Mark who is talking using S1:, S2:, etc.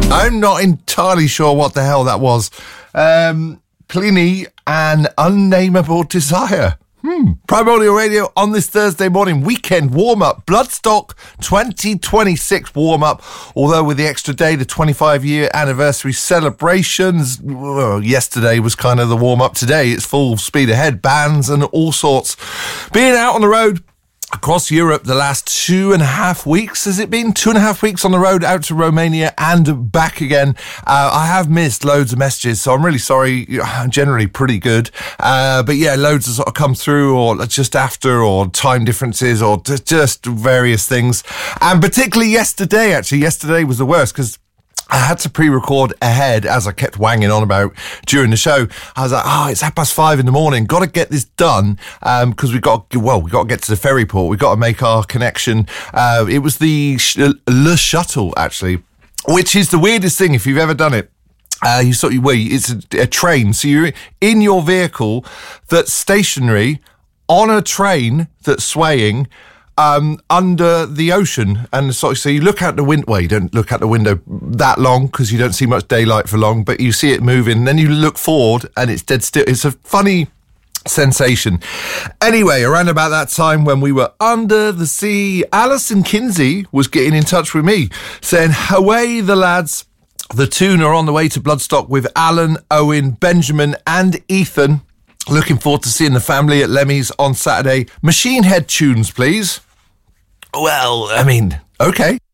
S1: I'm not entirely sure what the hell that was. Pliny and Unnameable Desire. Primordial Radio on this Thursday morning weekend warm-up, Bloodstock 2026 warm-up, although with the extra day, the 25-year anniversary celebrations. Well, yesterday was kind of the warm-up. Today it's full speed ahead, bands and all sorts. Being out on the road across Europe the last 2.5 weeks. Has it been 2.5 weeks on the road out to Romania and back again? I have missed loads of messages, so I'm really sorry. I'm generally pretty good. But yeah, loads have sort of come through, or just after, or time differences, or just various things. And particularly yesterday, actually. Yesterday was the worst because I had to pre-record ahead, as I kept wanging on about during the show. I was like, it's 5:30 in the morning. Got to get this done because we got to get to the ferry port. We got to make our connection. It was the Le Shuttle, actually, which is the weirdest thing if you've ever done it. It's a train. So you're in your vehicle that's stationary on a train that's swaying under the ocean, and so you look out the window. Well, you don't look out the window that long because you don't see much daylight for long, but you see it moving. And then you look forward, and it's dead still. It's a funny sensation. Anyway, around about that time when we were under the sea, Alison Kinsey was getting in touch with me, saying, "Away the lads! The tune are on the way to Bloodstock with Alan, Owen, Benjamin, and Ethan. Looking forward to seeing the family at Lemmy's on Saturday. Machine Head tunes, please." Well, I mean, okay.